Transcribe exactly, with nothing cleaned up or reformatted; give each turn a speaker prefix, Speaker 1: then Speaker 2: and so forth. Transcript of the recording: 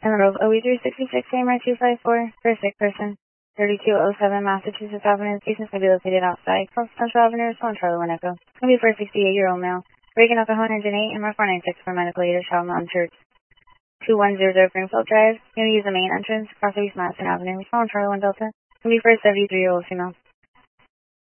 Speaker 1: In the road, O E three sixty-six, A M R two five four, for a sick person. thirty-two oh seven Massachusetts Avenue. Patients may be located outside. From Central Avenue, Respond Charlie one Echo. Can be for a sixty-eight-year-old male. Breaking alcohol one oh eight, M R four ninety-six for medical aid at Child Mountain Church. two one zero zero Greenfield Drive. Can we use the main entrance across East Madison Avenue. Respond Charlie one Delta. Can be for a seventy-three-year-old female.